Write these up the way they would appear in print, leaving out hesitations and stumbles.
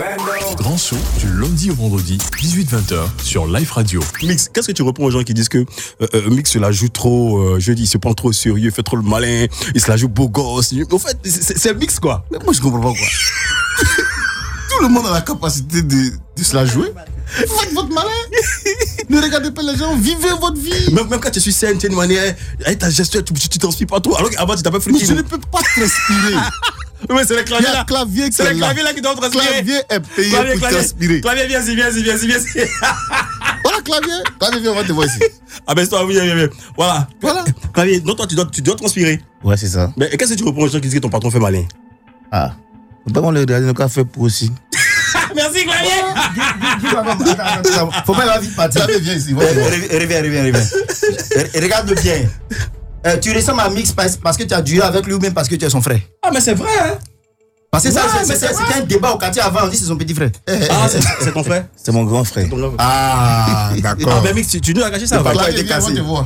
Grand show du lundi au vendredi, 18-20h sur Live Radio. Mix, qu'est-ce que tu réponds aux gens qui disent que Mix se la joue trop, je dis, il se prend trop au sérieux, il fait trop le malin, il se la joue beau gosse. En fait, c'est Mix quoi. Mais moi je comprends pas quoi. Tout le monde a la capacité de se la jouer. Faites votre malin. Ne regardez pas les gens, vivez votre vie. Même quand tu suis scène, tu as une manière, avec ta gestuelle, tu transpires pas trop. Alors qu'avant tu t'appelles Freaky. Mais je ne peux pas transpirer. Oui, c'est le clavier là. C'est le clavier là qui doit transpirer. Le clavier est payé pour transpirer. Clavier, viens-y. Voilà, clavier, viens, on va te voir ici. Ah ben, toi, viens. Voilà. Clavier, donc toi, tu dois transpirer. Ouais, c'est ça. Mais qu'est-ce que tu réponds aux gens qui disent que ton patron fait malin? Ah, faut pas qu'on le regarde, le café pour aussi. Merci, clavier. Attends. Faut pas la vie partir. Clavier, viens ici. Reviens. Regarde bien. Tu ressembles à Mix parce que tu as duré avec lui ou même parce que tu es son frère? Ah, mais c'est vrai, hein? Parce que ça, c'était un débat au quartier avant, on dit c'est son petit frère. Ah, c'est ton frère? C'est mon grand frère. Ah, d'accord. Ah, mais Mix, tu nous as caché ça avant. Clavier, viens, on va te voir.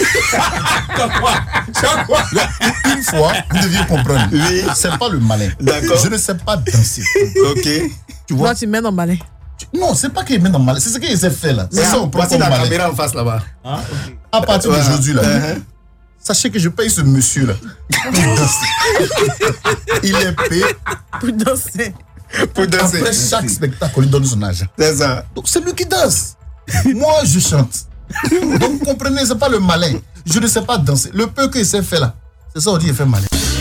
Quoi? Une fois, vous deviez comprendre. Oui. C'est pas le malin. D'accord. Je ne sais pas danser. Ok. Tu vois? Toi, tu mets dans le malin. Non, c'est pas qu'il met dans le malin. C'est ce qu'il s'est fait là. C'est ça, on prend Voici comme la malin. caméra en face là-bas. À partir d'aujourd'hui là. Sachez que je paye ce monsieur là. Il est payé Pour danser. Pour danser. après chaque spectacle, on lui donne son argent. C'est ça. Donc c'est lui qui danse. Moi je chante. Donc comprenez, c'est pas le malin. Je ne sais pas danser. Le peu qu'il s'est fait là, c'est ça on dit il fait malin.